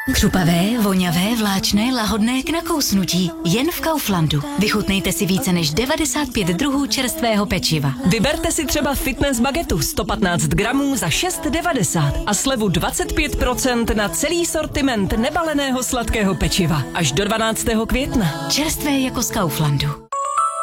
Křupavé, voňavé, vláčné, lahodné k nakousnutí. Jen v Kauflandu. Vychutnejte si více než 95 druhů čerstvého pečiva. Vyberte si třeba fitness bagetu 115 gramů za 6,90 a slevu 25% na celý sortiment nebaleného sladkého pečiva. Až do 12. května. Čerstvé jako z Kauflandu.